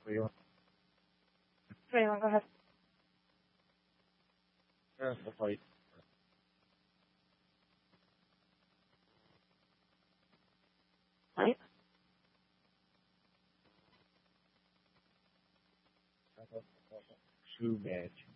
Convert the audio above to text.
21. 21, go ahead. Yeah, we'll fight. Right? Shoe match.